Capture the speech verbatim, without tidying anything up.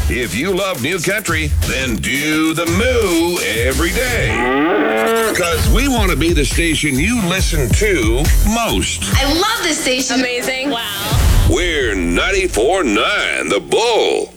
If you love New Country, then do the moo every day. Because we want to be the station you listen to most. I love this station. Amazing. Wow. We're ninety-four point nine The Bull.